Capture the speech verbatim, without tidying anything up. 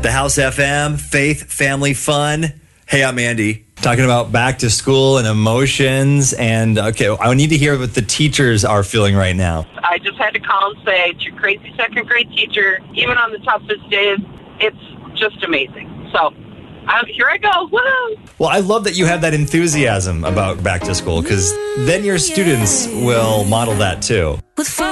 The House F M, faith, family, fun. Hey, I'm Andy. Talking about back to school and emotions. And, okay, I need to hear what the teachers are feeling right now. I just had to call and say, it's your crazy second grade teacher. Even on the toughest days, it's just amazing. So, um, here I go. Woo! Well, I love that you have that enthusiasm about back to school, because then your students will model that too. With